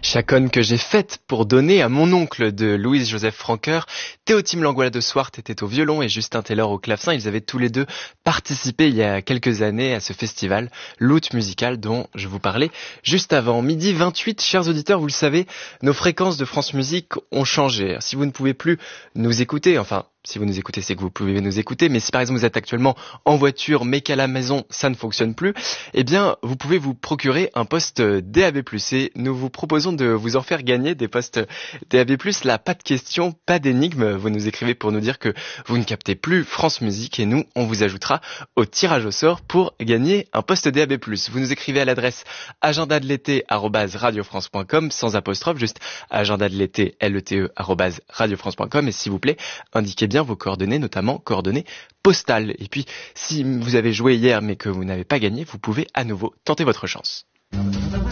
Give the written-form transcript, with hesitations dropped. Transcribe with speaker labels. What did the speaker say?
Speaker 1: Chaconne que j'ai faite pour donner à mon oncle de Louise-Joseph Francoeur. Théotime Langoila de Swart était au violon et Justin Taylor au clavecin. Ils avaient tous les deux participé il y a quelques années à ce festival, l'Août musical dont je vous parlais juste avant. Midi 28, chers auditeurs, vous le savez, nos fréquences de France Musique ont changé. Si vous ne pouvez plus nous écouter, enfin, si vous nous écoutez, c'est que vous pouvez nous écouter, mais si par exemple vous êtes actuellement en voiture, mais qu'à la maison, ça ne fonctionne plus, eh bien, vous pouvez vous procurer un poste DAB+. Et nous vous proposons de vous en faire gagner des postes DAB+. Là, pas de questions, pas d'énigmes. Vous nous écrivez pour nous dire que vous ne captez plus France Musique et nous, on vous ajoutera au tirage au sort pour gagner un poste DAB+. Vous nous écrivez à l'adresse agendadelété@radiofrance.com sans apostrophe, juste agendadelété, LETE, @radiofrance.com, et s'il vous plaît, indiquez bien vos coordonnées, notamment coordonnées postales. Et puis, si vous avez joué hier mais que vous n'avez pas gagné, vous pouvez à nouveau tenter votre chance.